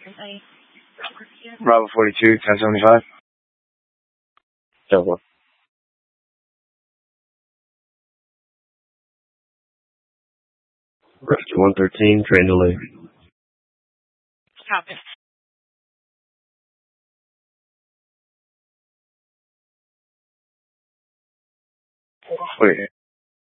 Bravo 42, 1075. Over. Rescue 113, train delay. Copy. Wait.